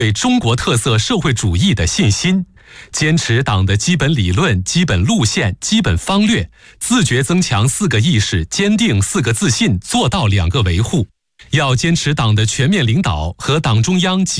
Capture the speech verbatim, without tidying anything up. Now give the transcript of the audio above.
对中国特色社会主义的信心，坚持党的基本理论、基本路线、基本方略，自觉增强四个意识，坚定四个自信，做到两个维护。要坚持党的全面领导和党中央及